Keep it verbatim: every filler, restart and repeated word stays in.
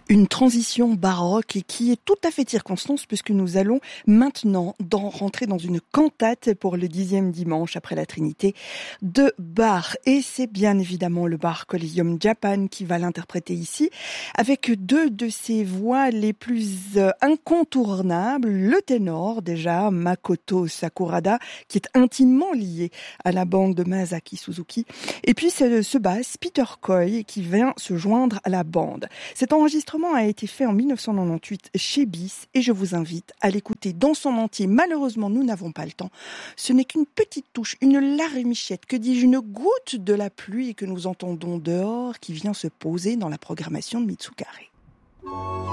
Une transition baroque et qui est tout à fait circonstance puisque nous allons maintenant dans, rentrer dans une cantate pour le dixième dimanche après la Trinité de Bach. Et c'est bien évidemment le Bach Collegium Japan qui va l'interpréter ici avec deux de ses voix les plus incontournables. Le ténor déjà, Makoto Sakurada, qui est intimement lié à la bande de Masaki Suzuki. Et puis ce, ce basse, Peter Coy, qui vient se joindre à la bande. Cet enregistrement a été fait en dix-neuf cent quatre-vingt-dix-huit chez Bis et je vous invite à l'écouter dans son entier. Malheureusement, nous n'avons pas le temps. Ce n'est qu'une petite touche, une larmichette, que dis-je, une goutte de la pluie que nous entendons dehors qui vient se poser dans la programmation de Mitsukare.